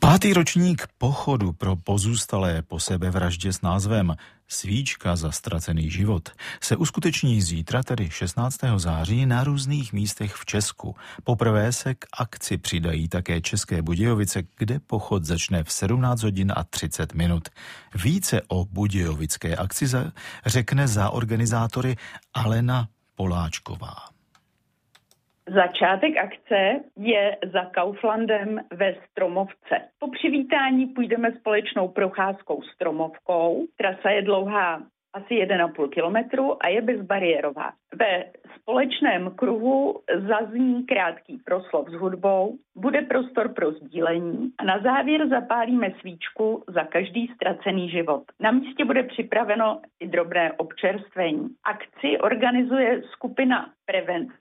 Pátý ročník pochodu pro pozůstalé po sebevraždě s názvem Svíčka za ztracený život se uskuteční zítra, tedy 16. září, na různých místech v Česku. Poprvé se k akci přidají také České Budějovice, kde pochod začne v 17 hodin a 30 minut. Více o budějovické akci řekne za organizátory Alena Poláčková. Začátek akce je za Kauflandem ve Stromovce. Po přivítání půjdeme společnou procházkou Stromovkou. Trasa je dlouhá asi 1,5 kilometru a je bezbariérová. Ve společném kruhu zazní krátký proslov s hudbou, bude prostor pro sdílení a na závěr zapálíme svíčku za každý ztracený život. Na místě bude připraveno i drobné občerstvení. Akci organizuje skupina Prevence